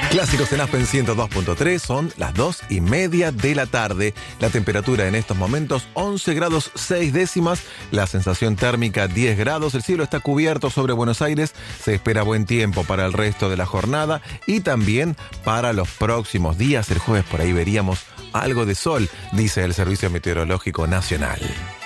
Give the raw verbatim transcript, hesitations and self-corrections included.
Clásicos en Aspen ciento dos punto tres, son las dos y media de la tarde. La temperatura en estos momentos once grados seis décimas, la sensación térmica diez grados, el cielo está cubierto sobre Buenos Aires, se espera buen tiempo para el resto de la jornada y también para los próximos días. El jueves por ahí veríamos algo de sol, dice el Servicio Meteorológico Nacional.